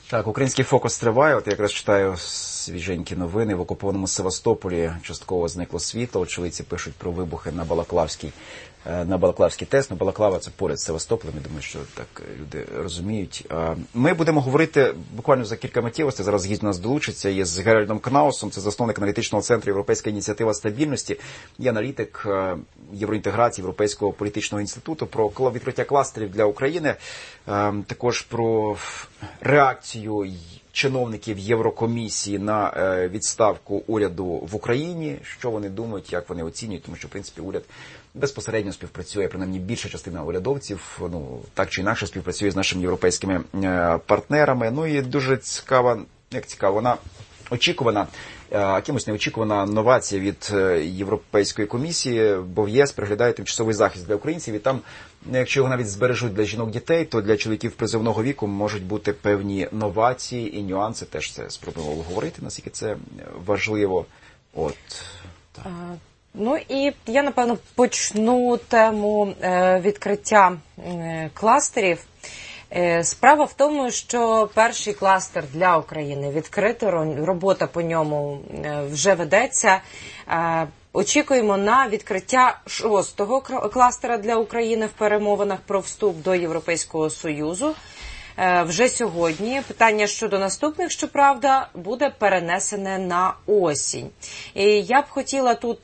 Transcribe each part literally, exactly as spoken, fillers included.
Так, український фокус триває. От я якраз читаю свіженькі новини. В окупованому Севастополі частково зникло світло. Очевидці пишуть про вибухи на Балаклавській, на Балаклавський ТЕС. Ну, Балаклава – це поряд з Севастополем. Я думаю, що так люди розуміють. Ми будемо говорити буквально за кілька миттєвостей. Зараз гість до нас долучиться. Є з Геральдом Кнаусом. Це засновник аналітичного центру «Європейська ініціатива стабільності». Є аналітик євроінтеграції Європейського політичного інституту про відкриття кластерів для України. Також про реакцію чиновників Єврокомісії на відставку уряду в Україні, що вони думають, як вони оцінюють, тому що, в принципі, уряд безпосередньо співпрацює, принаймні більша частина урядовців, ну, так чи інакше співпрацює з нашими європейськими партнерами. Ну і дуже цікава, як цікаво, вона очікувана, якимось неочікувана новація від Європейської комісії, бо в ЄС приглядає тимчасовий захист для українців, і там, якщо його навіть збережуть для жінок-дітей, то для чоловіків призовного віку можуть бути певні новації і нюанси. Теж це спробуємо обговорити, наскільки це важливо. От, так. Ну і я, напевно, почну тему е, відкриття е, кластерів. Е, справа в тому, що перший кластер для України відкрито, робота по ньому е, вже ведеться. Е, Очікуємо на відкриття шостого кластера для України в перемовинах про вступ до Європейського Союзу. Вже сьогодні. Питання щодо наступних, щоправда, буде перенесене на осінь. І я б хотіла тут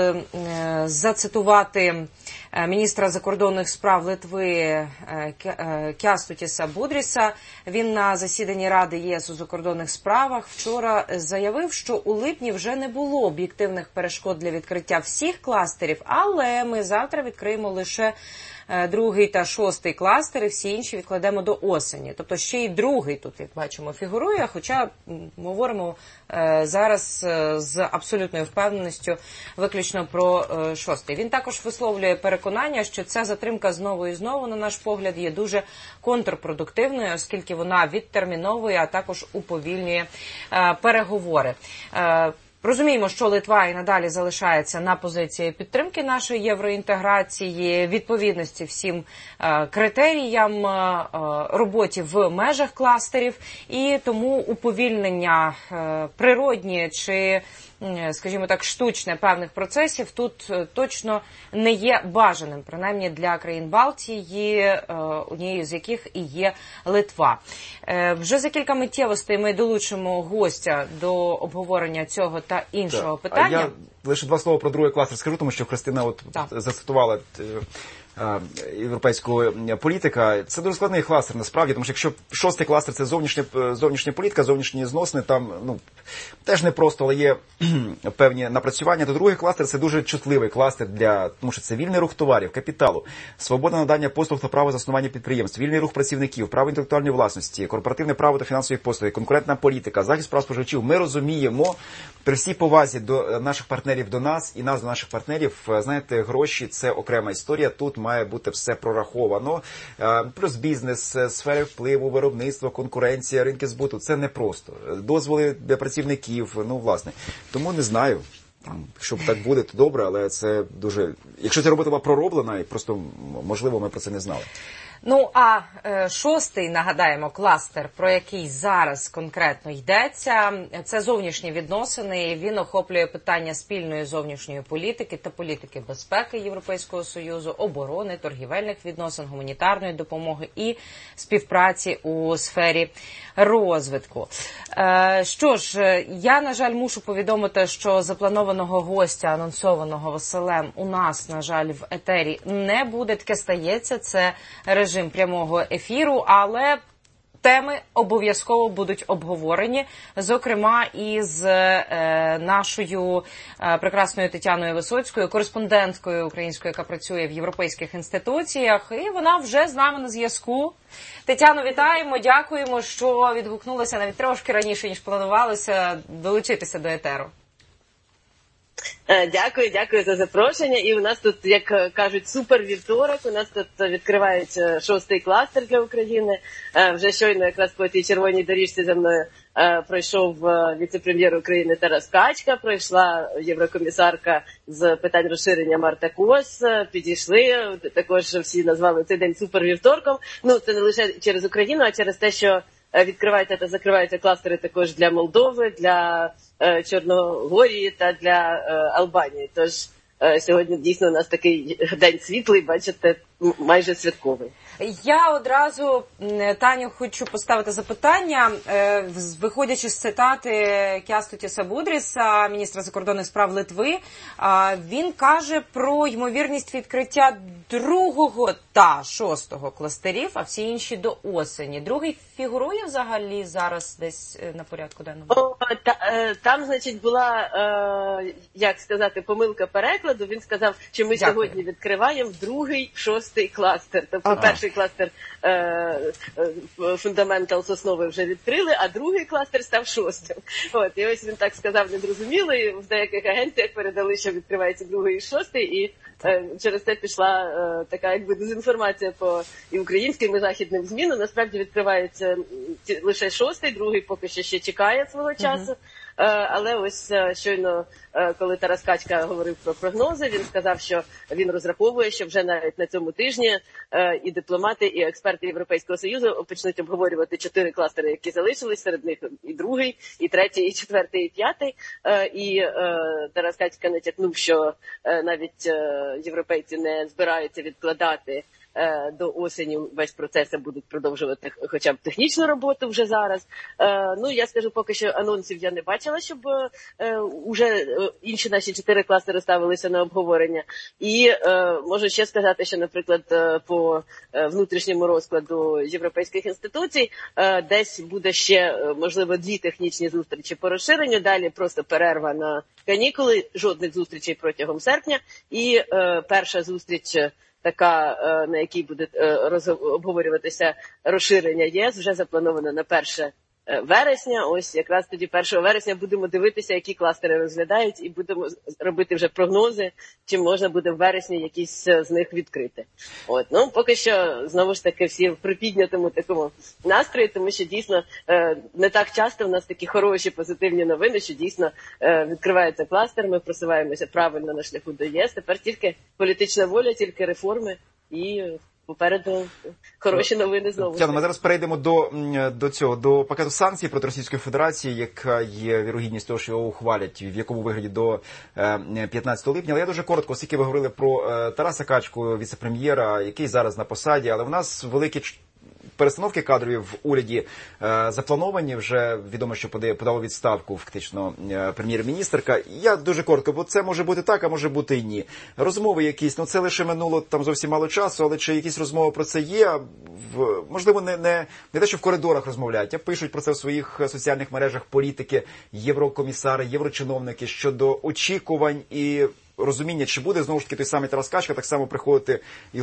зацитувати міністра закордонних справ Литви Кястутіса Будріса. Він на засіданні Ради ЄС у закордонних справах вчора заявив, що у липні вже не було об'єктивних перешкод для відкриття всіх кластерів, але ми завтра відкриємо лише другий та шостий кластери, всі інші відкладемо до осені. Тобто ще й другий тут, як бачимо, фігурує, хоча ми говоримо е, зараз е, з абсолютною впевненістю виключно про е, шостий. Він також висловлює переконання, що ця затримка знову і знову, на наш погляд, є дуже контрпродуктивною, оскільки вона відтерміновує, а також уповільнює е, переговори. Е, Розуміємо, що Литва і надалі залишається на позиції підтримки нашої євроінтеграції, відповідності всім е, критеріям е, роботі в межах кластерів, і тому уповільнення е, природні чи, скажімо так, штучне певних процесів тут точно не є бажаним, принаймні для країн Балтії, однією з яких і є Литва. Вже за кілька миттєвостей ми долучимо гостя до обговорення цього та іншого так. питання. А я лише два слова про другий кластер скажу, тому що Христина от зацитувала європейського політика. Це дуже складний кластер, насправді, тому що якщо шостий кластер – це зовнішня, зовнішня політика, зовнішні зносини, там, ну, теж не просто, але є певні напрацювання, то другий кластер – це дуже чутливий кластер, для, тому що це вільний рух товарів, капіталу, свобода надання послуг та право заснування підприємств, вільний рух працівників, право інтелектуальної власності, корпоративне право та фінансові послуги, конкурентна політика, захист прав споживачів. Ми розуміємо, при всій повазі до наших партнерів до нас і нас до наших партнерів, знаєте, гроші – це окрема історія, тут має бути все прораховано. Плюс бізнес, сфери впливу, виробництво, конкуренція, ринки збуту. Це не просто. Дозволи для працівників, ну, власне. Тому не знаю. Якщо так буде, то добре, але це дуже... Якщо ця робота була пророблена, і просто, можливо, ми про це не знали. Ну, а е, шостий, нагадаємо, кластер, про який зараз конкретно йдеться, це зовнішні відносини, і він охоплює питання спільної зовнішньої політики та політики безпеки Європейського Союзу, оборони, торгівельних відносин, гуманітарної допомоги і співпраці у сфері розвитку. Е, що ж, я, на жаль, мушу повідомити, що запланованого гостя, анонсованого Василем, у нас, на жаль, в етері не буде. Таке стається, це режим прямого ефіру, але теми обов'язково будуть обговорені, зокрема із е, нашою е, прекрасною Тетяною Висоцькою, кореспонденткою українською, яка працює в європейських інституціях, і вона вже з нами на зв'язку. Тетяно, вітаємо, дякуємо, що відгукнулася навіть трошки раніше, ніж планувалося, долучитися до етеру. Дякую, дякую за запрошення. І у нас тут, як кажуть, супер вівторок. У нас тут відкривають шостий кластер для України. Вже щойно якраз по тій червоній доріжці за мною пройшов віце-прем'єр України Тарас Качка, пройшла єврокомісарка з питань розширення Марта Кос, підійшли, також всі назвали цей день супер вівторком. Ну, це не лише через Україну, а через те, що відкриваються та закриваються кластери також для Молдови, для Чорногорії та для Албанії. Тож сьогодні дійсно у нас такий день світлий, бачите, майже святковий. Я одразу, Таню, хочу поставити запитання, виходячи з цитати Кястутіса Будріса, міністра закордонних справ Литви. Він каже про ймовірність відкриття другого та шостого кластерів, а всі інші до осені. Другий фігурує взагалі зараз десь на порядку денному? О, та, там, значить, була, як сказати, помилка перекладу. Він сказав, що ми Дякую. сьогодні відкриваємо другий, шостий кластер. Тобто ага. перший кластер фундаментал основи вже відкрили, а другий кластер став шостим. От, і ось він так сказав незрозуміло, і в деяких агенціях передали, що відкривається другий і шостий, і е, через це пішла е, така якби дезінформація по і українським, і західним ЗМІ. Насправді відкривається лише шостий, другий поки що ще чекає свого часу. Uh-huh. Але ось щойно, коли Тарас Качка говорив про прогнози, він сказав, що він розраховує, що вже навіть на цьому тижні і дипломати, і експерти Європейського Союзу почнуть обговорювати чотири кластери, які залишились, серед них і другий, і третій, і четвертий, і п'ятий. І Тарас Качка натякнув, що навіть європейці не збираються відкладати до осені весь процес, будуть продовжувати хоча б технічну роботу вже зараз. Ну, я скажу, поки що анонсів я не бачила, щоб уже інші наші чотири кластери ставилися на обговорення. І можу ще сказати, що, наприклад, по внутрішньому розкладу європейських інституцій десь буде ще, можливо, дві технічні зустрічі по розширенню, далі просто перерва на канікули, жодних зустрічей протягом серпня, і перша зустріч така, на якій буде обговорюватися розширення ЄС, вже заплановано на перше вересня. Ось якраз тоді першого вересня будемо дивитися, які кластери розглядають, і будемо робити вже прогнози, чи можна буде в вересні якісь з них відкрити. От, ну, поки що, знову ж таки, всі в припіднятому такому настрої, тому що дійсно не так часто в нас такі хороші, позитивні новини, що дійсно відкривається кластер, ми просуваємося правильно на шляху до ЄС. Тепер тільки політична воля, тільки реформи і попереду хороші новини знову. Тяно, ми зараз перейдемо до, до цього, до пакету санкцій проти Російської Федерації, яка є вірогідність того, що його ухвалять, в якому вигляді до п'ятнадцятого липня. Але я дуже коротко, оскільки ви говорили про Тараса Качку, віце-прем'єра, який зараз на посаді, але в нас великі перестановки кадрові в уряді е, заплановані, вже відомо, що подає, подало відставку фактично е, прем'єр-міністерка. Я дуже коротко, бо це може бути так, а може бути і ні. Розмови якісь, ну це лише минуло там зовсім мало часу, але чи якісь розмови про це є? В, можливо, не, не, не те, що в коридорах розмовляють, а пишуть про це в своїх соціальних мережах політики, єврокомісари, єврочиновники щодо очікувань і розуміння, чи буде знову ж таки той самий Тарас Качка так само приходити і